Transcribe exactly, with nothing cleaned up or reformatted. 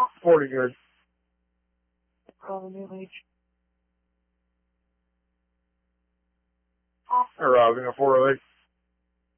forty good. Or robbing a four oh eight.